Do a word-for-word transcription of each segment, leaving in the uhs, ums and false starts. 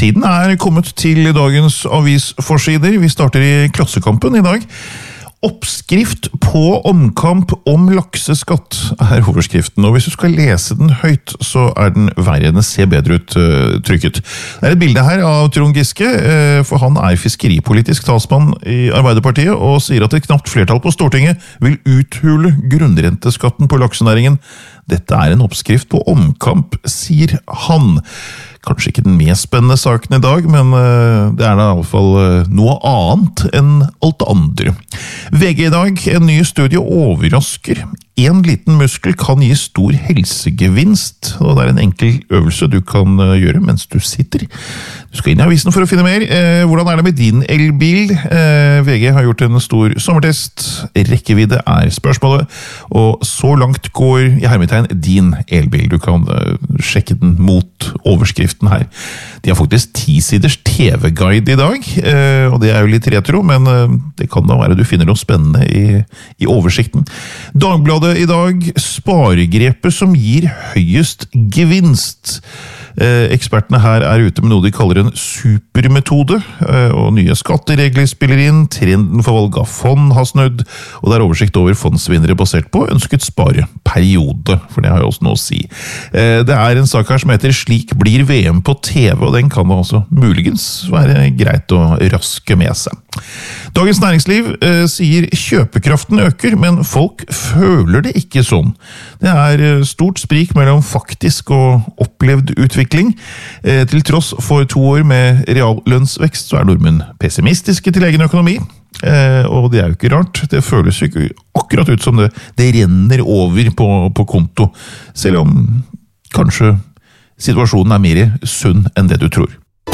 Tiden er kommet til dagens avisforsider. Vi starter i Klassekampen i dag. Oppskrift på omkamp om lakseskatt er overskriften, og hvis du skal lese den høyt, så er den verre enn ser bedre ut uh, trykket. Det er et bilde her av Trond Giske, uh, for han er fiskeripolitisk talsmann i Arbeiderpartiet, og sier at et knapt flertall på Stortinget vil uthule grunnrenteskatten på laksenæringen. Dette er en oppskrift på omkamp, sier han. Kanskje ikke den mest spennende saken i dag, men det er da i alle fall noe annet enn alt det andre. V G i dag, en ny studie overrasker. En liten muskel kan gi stor helsegevinst, og det er en enkel øvelse du kan gjøre mens du sitter. Du skal inn i avisen for å finne mer. Eh, hvordan er det med din elbil? Eh, V G har gjort en stor sommertest. Rekkevidde er spørsmålet, og så langt går i hermetegn din elbil. Du kan eh, sjekke den mot overskriften her. De har faktisk ti siders T V-guide i dag, eh, og det er jo litt retro, men eh, det kan da være du finner noe spennende i, i oversikten. Dagbladet i dag, sparegrepet som gir høyest gevinst. Eh, ekspertene her er ute med noe de kaller en supermetode, eh, og nye skatteregler spiller inn, trenden for valg av fond har snudd, og det er oversikt over fondsvinnere basert på ønsket spareperiode, for det har jo også noe å si. Eh, det er en sak her som heter Slik blir V M på T V, og den kan det også muligens være greit å raske med seg. Dagens Næringsliv eh, sier kjøpekraften øker, men folk føler det ikke sånn. Det er stort sprik mellom faktisk og opplevd utvikling. Eh, til tross for to år med reallønnsvekst, så er nordmenn pessimistiske til egen økonomi. Eh, og det er jo ikke rart. Det føles jo ikke akkurat ut som det, det renner over på, på konto, selv om kanskje situasjonen er mer sunn enn det du tror.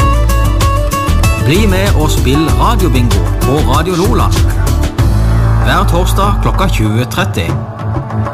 Bli med og spill radiobingo på Radio Lola. Hver torsdag klokka tjue tretti.